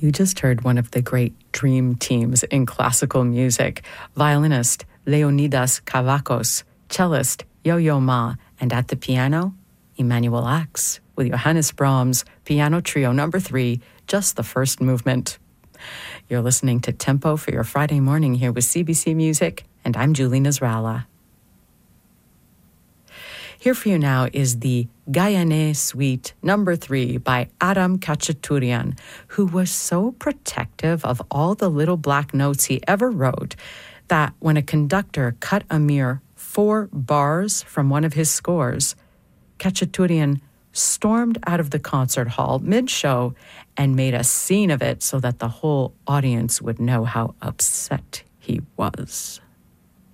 You just heard one of the great dream teams in classical music, violinist Leonidas Kavakos, cellist Yo-Yo Ma, and at the piano, Emanuel Ax, with Johannes Brahms, Piano Trio No. 3, just the first movement. You're listening to Tempo for your Friday morning here with CBC Music, and I'm Julie Nasrallah. Here for you now is the Gayane Suite No. 3 by Adam Khachaturian, who was so protective of all the little black notes he ever wrote that when a conductor cut a mere 4 bars from one of his scores, Khachaturian stormed out of the concert hall mid-show and made a scene of it so that the whole audience would know how upset he was.